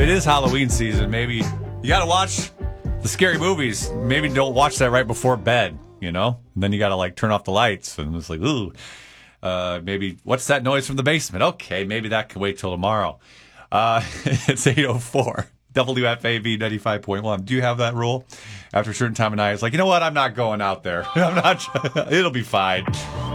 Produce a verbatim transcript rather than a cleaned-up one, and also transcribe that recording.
it is Halloween season. Maybe you got to watch the scary movies. Maybe don't watch that right before bed, you know? And then you got to, like, turn off the lights. And it's like, ooh, uh, maybe, what's that noise from the basement? Okay, maybe that can wait till tomorrow. Uh, it's eight oh four. W F A B ninety-five point one. Do you have that rule? After a certain time of night, it's like, you know what? I'm not going out there. I'm not. It'll be fine.